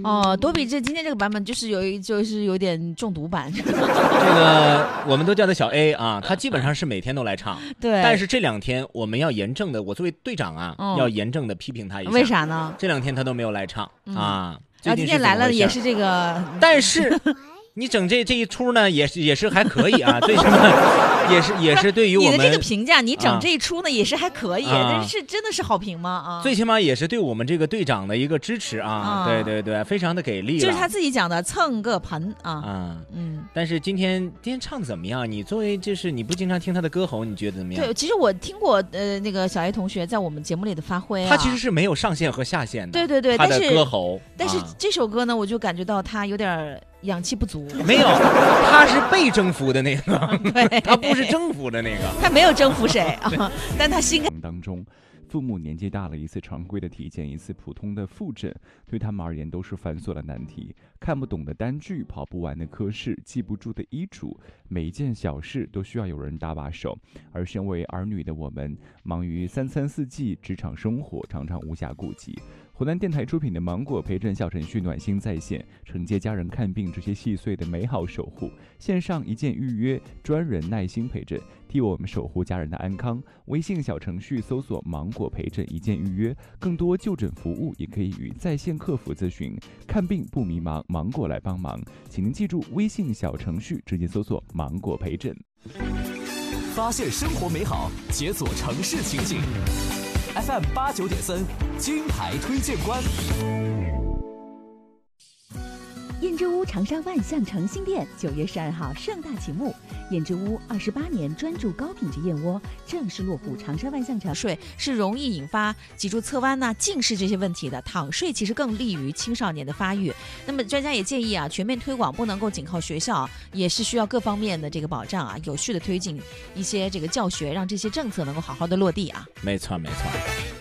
哦，多比这今天这个版本就是有点中毒版。 这个我们都叫他小 A 啊，他基本上是每天都来唱。 对。 但是这2天我们要严正的，我作为队长啊，要严正的批评他一下。 为啥呢？ 这2天他都没有来唱啊。 然后今天来了也是这个， 但是。你整这一出呢，也是还可以啊，最起码也是对于我们你的这个评价，你整这一出呢也是还可以，但是真的是好评吗？啊， 最起码也是对我们这个队长的一个支持啊，对对对，非常的给力了。 就是他自己讲的蹭个盆啊， 但是今天唱的怎么样？你作为就是你不经常听他的歌喉，你觉得怎么样？ 对，其实我听过那个小 A 同学在我们节目里的发挥他其实是没有上限和下限的。 对对对， 他的歌喉， 但是这首歌呢，我就感觉到他有点氧气不足。 没有，他是被征服的那个， 对， 他不是征服的那个， 他没有征服谁啊，但他心当中。父母年纪大了，一次常规的体检，一次普通的复诊，对他们而言都是繁琐的难题。看不懂的单据，跑不完的科室，记不住的医嘱，每一件小事都需要有人搭把手。而身为儿女的我们，忙于3餐4季职场生活，常常无暇顾及。湖南电台出品的芒果陪诊小程序暖心在线，承接家人看病这些细碎的美好守护。线上一键预约，专人耐心陪诊，替我们守护家人的安康。微信小程序搜索芒果陪诊一键预约，更多就诊服务也可以与在线客服咨询。看病不迷茫，芒果来帮忙。请您记住微信小程序直接搜索芒果陪诊。 发现生活美好，解锁城市情景。FM 89.3金牌推荐官。 燕之屋长沙万象城新店9月12号盛大启幕，燕之屋28年专注高品质燕窝正式落户长沙万象城。 睡是容易引发脊柱侧弯近视这些问题的，躺睡其实更利于青少年的发育。那么专家也建议全面推广不能够仅靠学校，也是需要各方面的这个保障有序的推进一些这个教学，让这些政策能够好好的落地没错没错。